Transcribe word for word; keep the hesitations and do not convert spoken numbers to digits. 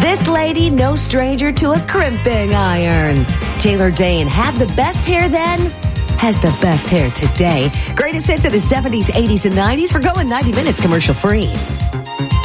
This lady, no stranger to a crimping iron. Taylor Dayne had the best hair then, has the best hair today. Greatest hits of the seventies, eighties, and nineties. We're going ninety minutes commercial free.